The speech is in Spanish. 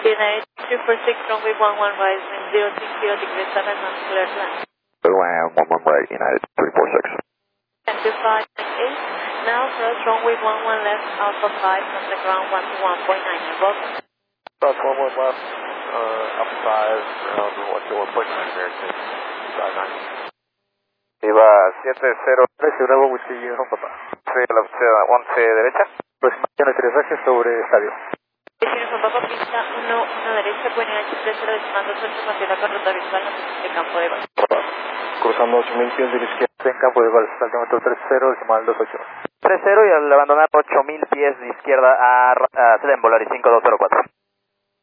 United 246, runway 11 right, wind 060 degrees 7 knots, clear to land. Land 11 right, United 346. 1025.8. Now cross runway 11 left, Alpha 5 from the ground 121.9. Welcome. Cross 11 left, Alpha 5, ground 121.9, American 59. Viva 70, Bravo Whiskey Uniform Papa. 11 derecha. Aproximación de aterrizaje sobre estadio. Uniform Papa, pista 1 derecha, Buena H30 decimal 28, considera con ruta visual de campo de golf. Cruzando 8000 pies de la izquierda en campo de golf, altimetro 30, decimal 28. 30 y al abandonar 8000 pies de izquierda a Selen Volaris 5204.